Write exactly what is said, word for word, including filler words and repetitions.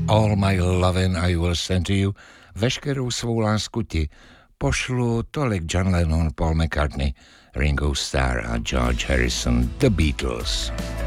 All my loving I will send to you. Veškerou svou lásku ti pošlu, tolik John Lennon, Paul McCartney, Ringo Starr a George Harrison, The Beatles.